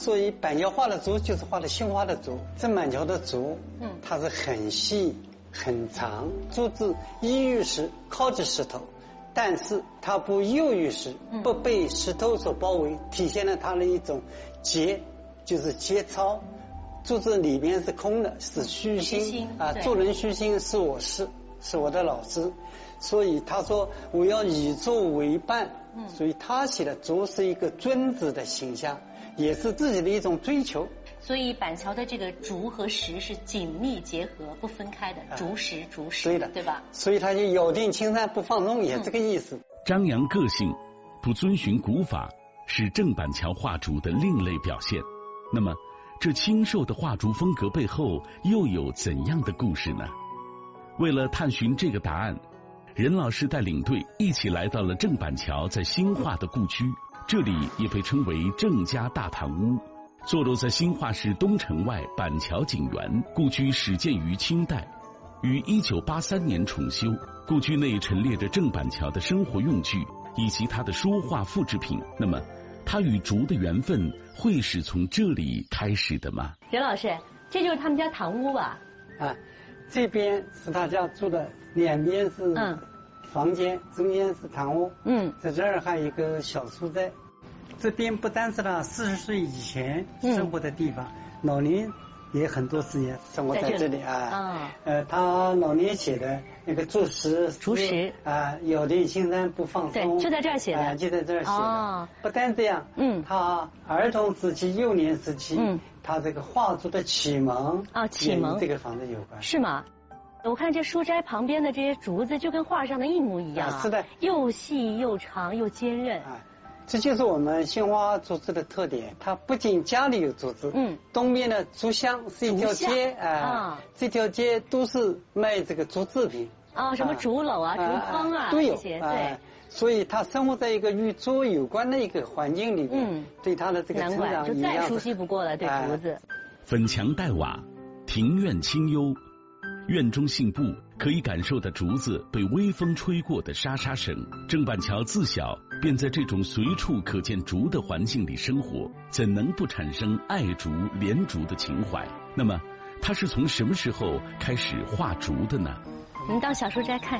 所以板桥画的竹就是画的杏花的竹，郑板桥的竹，它是很细很长，竹子依于石，靠着石头，但是它不囿于石，不被石头所包围，体现了它的一种节，就是节操。竹子里面是空的，是虚心啊，做人虚心是我的老师，所以他说我要以竹为伴，所以他写的竹是一个尊子的形象，也是自己的一种追求。 所以板桥的这个竹和石是紧密结合不分开的，竹石对的， 对吧？ 所以他就咬定青山不放松，也这个意思。 张扬个性，不遵循古法，是郑板桥画竹的另类表现。那么这清瘦的画竹风格背后又有怎样的故事呢？为了探寻这个答案，任老师带领队一起来到了郑板桥在兴化的故居，这里也被称为郑家大堂屋，坐落在兴化市东城外板桥景园。故居始建于清代，于1983年重修。故居内陈列着郑板桥的生活用具以及他的书画复制品。那么他与竹的缘分会是从这里开始的吗？ 任老师，这就是他们家堂屋吧？ 啊，这边是他家住的，两边是房间，中间是堂屋。在这儿还有一个小书斋。这边不单是他40岁以前生活的地方，老年也很多时间生活在这里啊。他老年写的那个竹石啊，咬定青山不放松， 对，就在这儿写的， 就在这儿写的。不但这样，他儿童时期、幼年时期，他这个画竹的启蒙也与这个房子有关， 是吗？我看这书斋旁边的这些竹子就跟画上的一模一样， 是的， 又细又长又坚韧。 这就是我们杏花竹子的特点，它不仅家里有竹子，东边的竹巷是一条街这条街都是卖这个竹制品什么竹篓啊、竹筐啊都有这些，对。 所以他生活在一个与竹有关的一个环境里面，对他的这个成长就再熟悉不过了，对竹子。 粉墙黛瓦，庭院清幽，院中信步，可以感受到竹子被微风吹过的沙沙声。郑板桥自小便在这种随处可见竹的环境里生活，怎能不产生爱竹怜竹的情怀？那么他是从什么时候开始画竹的呢？ 您到小书斋看，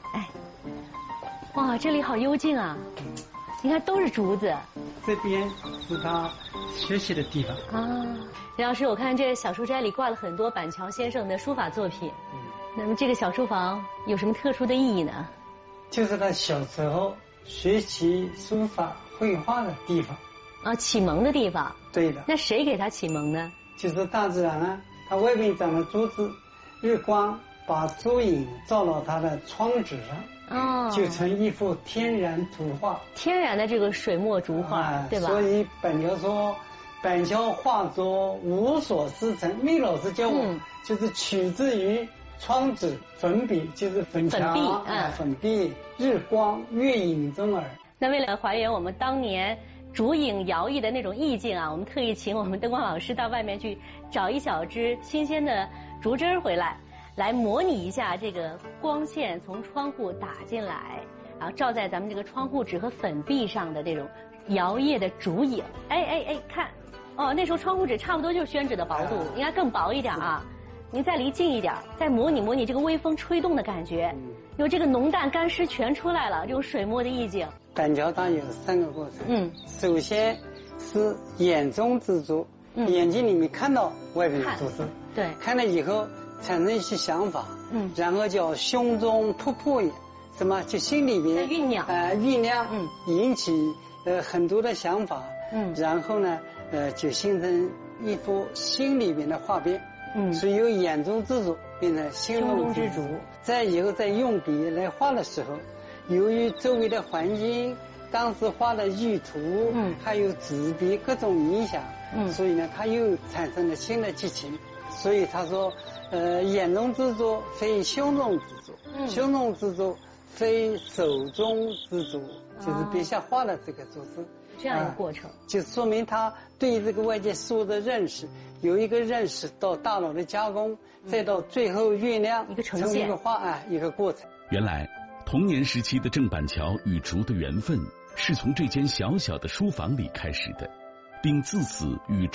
哇，这里好幽静啊！你看都是竹子。 这边是他学习的地方任老师，我看这小书斋里挂了很多板桥先生的书法作品。那么这个小书房有什么特殊的意义呢？ 就是他小时候学习书法绘画的地方启蒙的地方。 对的。 那谁给他启蒙呢？ 就是大自然他外面长的竹子，日光把竹影照到他的窗纸上，就成一幅天然图画， 天然的这个水墨竹画，对吧？ 所以板桥说，板桥画作无所思成。密老师教我，就是取自于窗纸粉笔，就是粉墙粉壁，日光月影中耳。 那为了还原我们当年竹影摇曳的那种意境我们特意请我们灯光老师到外面去找一小支新鲜的竹枝回来模拟一下这个光线从窗户打进来，然后照在咱们这个窗户纸和粉壁上的这种摇曳的竹影。看，那时候窗户纸差不多就是宣纸的薄度，应该更薄一点您再离近一点，再模拟这个微风吹动的感觉，有这个浓淡干湿全出来了，这种水墨的意境。 板桥它有3个过程，首先是眼中之竹，眼睛里面看到外面的竹子， 对， 看了以后产生一些想法，然后叫胸中突破眼，什么就心里面酝酿，引起很多的想法，然后呢就形成一幅心里面的画面，所以由眼中之竹变成心中之竹。再以后再用笔来画的时候，由于周围的环境、当时画的意图，还有纸笔各种影响，所以呢他又产生了新的激情。所以他说眼中之竹非胸中之竹，胸中之竹非手中之竹，就是笔下画的这个竹子， 这样一个过程， 就说明他对这个外界事物的认识，有一个认识到大脑的加工，再到最后酝酿一个呈现， 成一个画一个过程。 原来童年时期的郑板桥与竹的缘分是从这间小小的书房里开始的，并自此与